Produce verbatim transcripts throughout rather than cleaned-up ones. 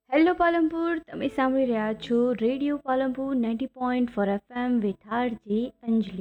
Hello Palanpur, તમે સાંભળી રહ્યા છો radio Palanpur ninety point four FM with RJ અંજલિ.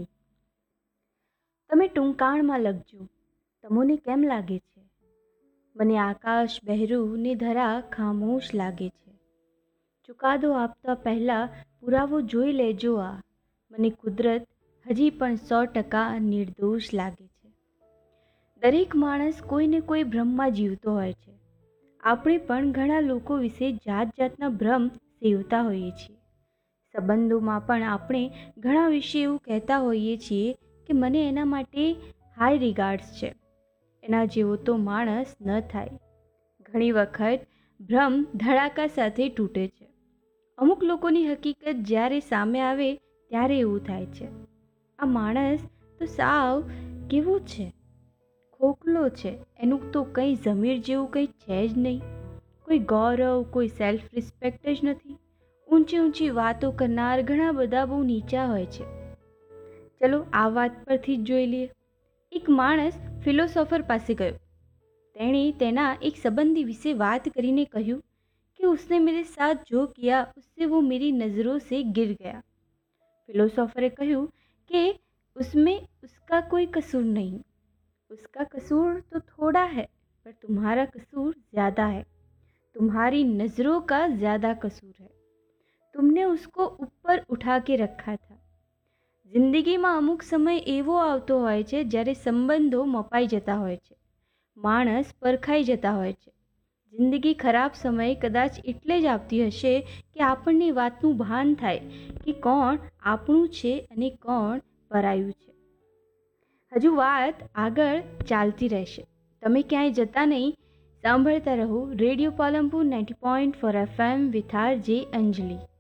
તમે ટૂંકાણમાં લખજો, તમોને કેમ લાગે છે? મને આકાશ બહેરું ને ધરા ખામોશ લાગે છે. ચુકાદો આપતા પહેલાં પુરાવો જોઈ લેજો. આ મને કુદરત હજી પણ સો ટકા નિર્દોષ લાગે છે. દરેક માણસ કોઈને કોઈ ભ્રમમાં જીવતો હોય છે. આપણે પણ ઘણા લોકો વિશે જાત જાતના ભ્રમ સેવતા હોઈએ છીએ. સંબંધોમાં પણ આપણે ઘણા વિશે એવું કહેતા હોઈએ છીએ કે મને એના માટે હાઈ રિગાર્ડ્સ છે, એના જેવો તો માણસ ન થાય. ઘણી વખત ભ્રમ ધડાકા સાથે તૂટે છે. અમુક લોકોની હકીકત જ્યારે સામે આવે ત્યારે એવું થાય છે, આ માણસ તો સાવ કેવો છે, ખોખલો છે, એનું તો કંઈ જમીર જેવું કંઈ છે જ નહીં. કોઈ ગૌરવ, કોઈ સેલ્ફ રિસ્પેક્ટ જ નથી. ઊંચી ઊંચી વાતો કરનાર ઘણા બધા બહુ નીચા હોય છે. ચલો આ વાત પરથી જ જોઈ લઈએ. એક માણસ ફિલોસોફર પાસે ગયો. તેણે તેના એક સંબંધી વિશે વાત કરીને કહ્યું कि उसने मेरे साथ जो किया उससे वो मेरी नज़रों से गिर गया. फिलोसोफरे કહ્યું कि उसमें उसका कोई कसूर नहीं, उसका कसूर तो थोड़ा है पर तुम्हारा कसूर ज़्यादा है. तुम्हारी नज़रों का ज़्यादा कसूर है. तुमने उसको ऊपर उठा के रखा था. જિંદગીમાં અમુક સમય એવો આવતો હોય છે જ્યારે સંબંધો મપાઈ જતા હોય છે, માણસ પરખાઈ જતા હોય છે. જિંદગી ખરાબ સમય કદાચ એટલે જ આવતી હશે કે આપણને વાતનું ભાન થાય કે કોણ આપણું છે અને કોણ પરાયું છે. હજુ વાત આગળ ચાલતી રહેશે. તમે ક્યાંય જતા નહીં, સાંભળતા રહો radio Palanpur ninety point four FM with RJ Anjali.